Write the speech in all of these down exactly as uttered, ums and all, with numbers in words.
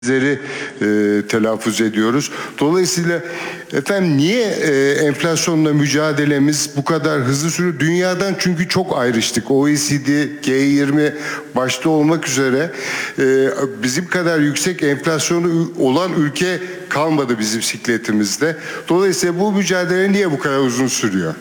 Zeri e, telaffuz ediyoruz. Dolayısıyla efendim niye e, enflasyonla mücadelemiz bu kadar hızlı sürüyor? Dünyadan çünkü çok ayrıştık. O E C D, G yirmi başta olmak üzere e, bizim kadar yüksek enflasyonu olan ülke kalmadı bizim sikletimizde. Dolayısıyla bu mücadele niye bu kadar uzun sürüyor?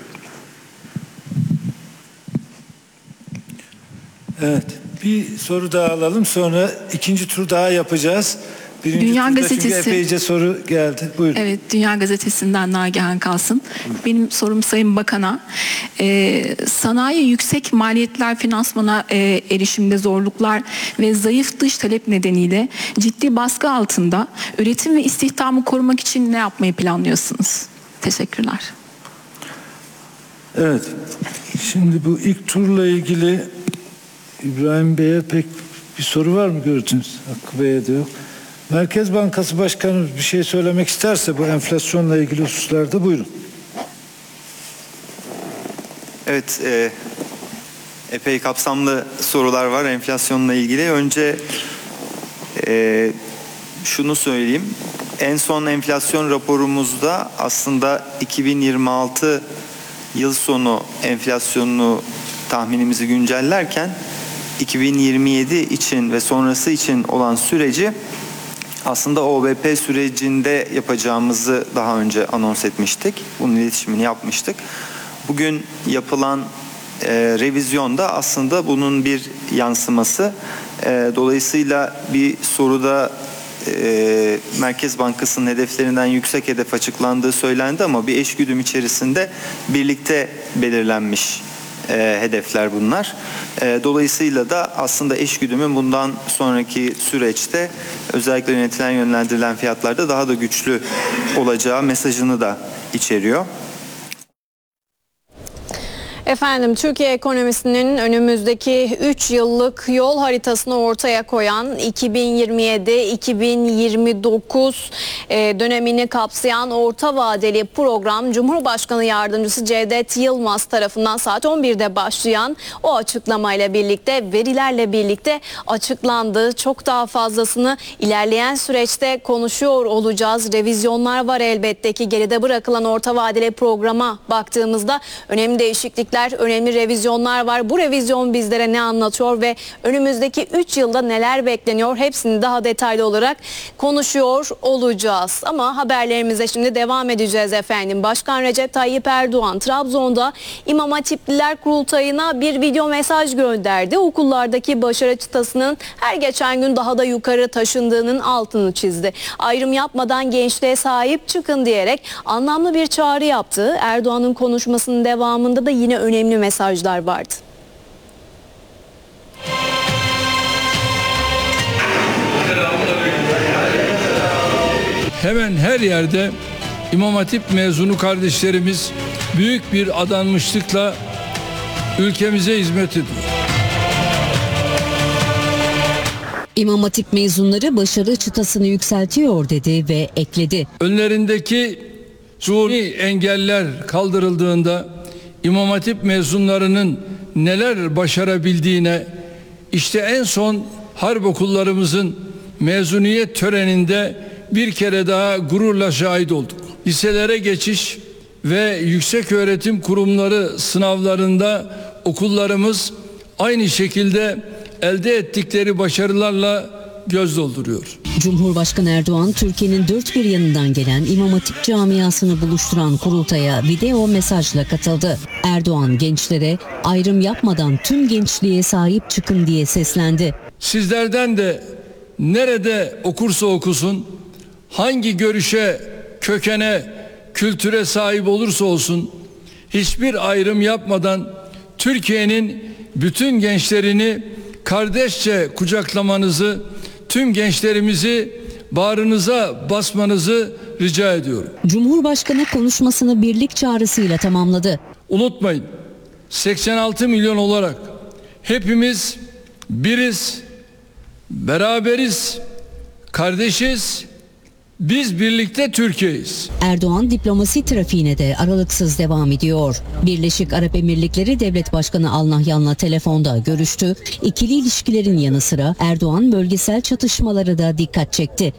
Evet. Bir soru daha alalım, sonra ikinci tur daha yapacağız. Birinci Dünya turda Gazetesi. çünkü epeyce soru geldi. Buyurun. Evet, Dünya Gazetesi'nden Nagihan Kalsın. Benim sorum Sayın Bakan'a. Ee, sanayi yüksek maliyetler finansmana e, erişimde zorluklar ve zayıf dış talep nedeniyle ciddi baskı altında üretim ve istihdamı korumak için ne yapmayı planlıyorsunuz? Teşekkürler. Evet. Şimdi bu ilk turla ilgili İbrahim Bey'e pek bir soru var mı gördünüz? Hakkı Bey'e de yok. Merkez Bankası Başkanı bir şey söylemek isterse bu enflasyonla ilgili hususlarda buyurun. Evet, e, epey kapsamlı sorular var enflasyonla ilgili. Önce e, şunu söyleyeyim. En son enflasyon raporumuzda aslında iki bin yirmi altı yıl sonu enflasyonunu tahminimizi güncellerken iki bin yirmi yedi için ve sonrası için olan süreci aslında O B P sürecinde yapacağımızı daha önce anons etmiştik. Bunun iletişimini yapmıştık. Bugün yapılan e, revizyonda aslında bunun bir yansıması. E, dolayısıyla bir soruda e, Merkez Bankası'nın hedeflerinden yüksek hedef açıklandığı söylendi ama bir eşgüdüm içerisinde birlikte belirlenmiş E, hedefler bunlar. E, dolayısıyla da aslında eşgüdümün bundan sonraki süreçte özellikle yönetilen yönlendirilen fiyatlarda daha da güçlü olacağı mesajını da içeriyor. Efendim, Türkiye ekonomisinin önümüzdeki üç yıllık yol haritasını ortaya koyan iki bin yirmi yedi iki bin yirmi dokuz dönemini kapsayan orta vadeli program Cumhurbaşkanı Yardımcısı Cevdet Yılmaz tarafından saat on birde başlayan o açıklamayla birlikte, verilerle birlikte açıklandı. Çok daha fazlasını ilerleyen süreçte konuşuyor olacağız. Revizyonlar var elbette ki. Geride bırakılan orta vadeli programa baktığımızda önemli değişiklikler, önemli revizyonlar var. Bu revizyon bizlere ne anlatıyor ve önümüzdeki üç yılda neler bekleniyor? Hepsini daha detaylı olarak konuşuyor olacağız. Ama haberlerimize şimdi devam edeceğiz efendim. Başkan Recep Tayyip Erdoğan Trabzon'da İmam Hatipliler Kurultayı'na bir video mesaj gönderdi. Okullardaki başarı çıtasının her geçen gün daha da yukarı taşındığının altını çizdi. Ayrım yapmadan gençliğe sahip çıkın diyerek anlamlı bir çağrı yaptı. Erdoğan'ın konuşmasının devamında da yine önemli mesajlar vardı. Hemen her yerde İmam Hatip mezunu kardeşlerimiz büyük bir adanmışlıkla ülkemize hizmet ediyor. İmam Hatip mezunları başarı çıtasını yükseltiyor dedi ve ekledi. Önlerindeki zuhuri engeller kaldırıldığında İmam Hatip mezunlarının neler başarabildiğine işte en son harp okullarımızın mezuniyet töreninde bir kere daha gururla şahit olduk. Liselere geçiş ve yükseköğretim kurumları sınavlarında okullarımız aynı şekilde elde ettikleri başarılarla göz dolduruyor. Cumhurbaşkanı Erdoğan, Türkiye'nin dört bir yanından gelen İmam Hatip camiasını buluşturan kurultaya video mesajla katıldı. Erdoğan gençlere ayrım yapmadan tüm gençliğe sahip çıkın diye seslendi. Sizlerden de nerede okursa okusun, hangi görüşe, kökene, kültüre sahip olursa olsun, hiçbir ayrım yapmadan Türkiye'nin bütün gençlerini kardeşçe kucaklamanızı, tüm gençlerimizi bağrınıza basmanızı rica ediyorum. Cumhurbaşkanı konuşmasını birlik çağrısıyla tamamladı. Unutmayın, seksen altı milyon olarak hepimiz biriz, beraberiz, kardeşiz, Biz birlikte Türkiye'yiz. Erdoğan diplomasi trafiğine de aralıksız devam ediyor. Birleşik Arap Emirlikleri Devlet Başkanı Al Nahyan'la telefonda görüştü. İkili ilişkilerin yanı sıra Erdoğan bölgesel çatışmalara da dikkat çekti.